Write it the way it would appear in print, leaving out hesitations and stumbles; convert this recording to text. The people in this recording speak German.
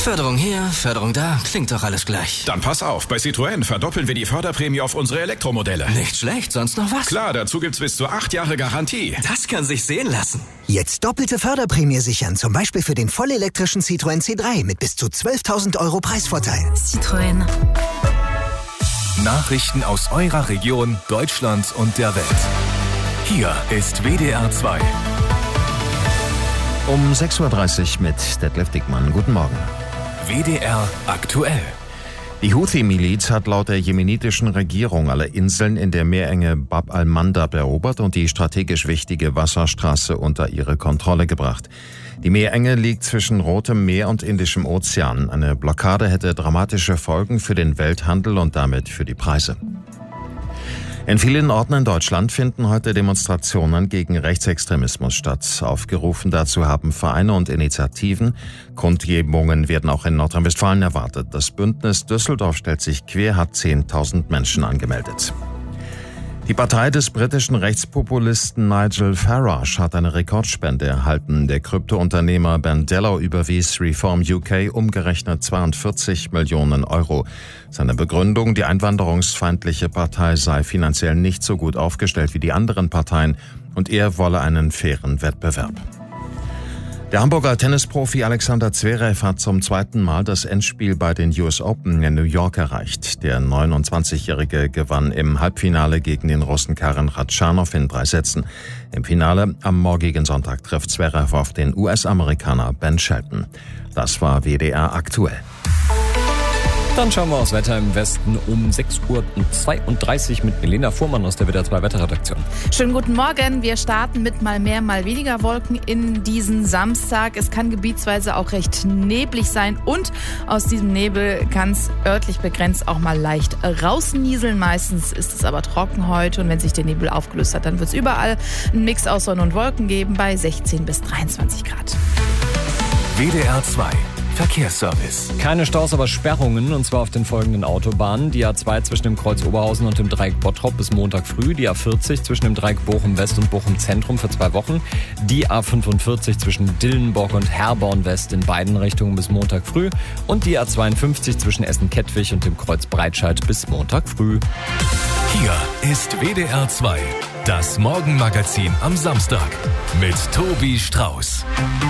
Förderung hier, Förderung da, klingt doch alles gleich. Dann pass auf, bei Citroën verdoppeln wir die Förderprämie auf unsere Elektromodelle. Nicht schlecht, sonst noch was? Klar, dazu gibt's bis zu 8 Jahre Garantie. Das kann sich sehen lassen. Jetzt doppelte Förderprämie sichern, zum Beispiel für den vollelektrischen Citroën C3 mit bis zu 12.000 € Preisvorteil. Citroën. Nachrichten aus eurer Region, Deutschland und der Welt. Hier ist WDR 2. Um 6.30 Uhr mit Detlef Dickmann. Guten Morgen. WDR aktuell. Die Houthi-Miliz hat laut der jemenitischen Regierung alle Inseln in der Meerenge Bab al-Mandab erobert und die strategisch wichtige Wasserstraße unter ihre Kontrolle gebracht. Die Meerenge liegt zwischen Rotem Meer und Indischem Ozean. Eine Blockade hätte dramatische Folgen für den Welthandel und damit für die Preise. In vielen Orten in Deutschland finden heute Demonstrationen gegen Rechtsextremismus statt. Aufgerufen dazu haben Vereine und Initiativen. Kundgebungen werden auch in Nordrhein-Westfalen erwartet. Das Bündnis Düsseldorf stellt sich quer, hat 10.000 Menschen angemeldet. Die Partei des britischen Rechtspopulisten Nigel Farage hat eine Rekordspende erhalten. Der Kryptounternehmer Ben Dello überwies Reform UK umgerechnet 42 Millionen €. Seine Begründung, die einwanderungsfeindliche Partei sei finanziell nicht so gut aufgestellt wie die anderen Parteien und er wolle einen fairen Wettbewerb. Der Hamburger Tennisprofi Alexander Zverev hat zum zweiten Mal das Endspiel bei den US Open in New York erreicht. Der 29-Jährige gewann im Halbfinale gegen den Russen Karen Khachanov in 3 Sätzen. Im Finale am morgigen Sonntag trifft Zverev auf den US-Amerikaner Ben Shelton. Das war WDR aktuell. Dann schauen wir aufs Wetter im Westen um 6.32 Uhr mit Milena Fuhrmann aus der WDR 2 Wetterredaktion. Schönen guten Morgen. Wir starten mit mal mehr, mal weniger Wolken in diesen Samstag. Es kann gebietsweise auch recht neblig sein und aus diesem Nebel kann es örtlich begrenzt auch mal leicht rausnieseln. Meistens ist es aber trocken heute und wenn sich der Nebel aufgelöst hat, dann wird es überall einen Mix aus Sonne und Wolken geben bei 16 bis 23 Grad. WDR 2. Verkehrsservice. Keine Staus, aber Sperrungen, und zwar auf den folgenden Autobahnen. Die A2 zwischen dem Kreuz Oberhausen und dem Dreieck Bottrop bis Montag früh. Die A40 zwischen dem Dreieck Bochum West und Bochum Zentrum für 2 Wochen. Die A45 zwischen Dillenburg und Herborn West in beiden Richtungen bis Montag früh. Und die A52 zwischen Essen-Kettwig und dem Kreuz Breitscheid bis Montag früh. Hier ist WDR 2. Das Morgenmagazin am Samstag mit Tobi Strauß.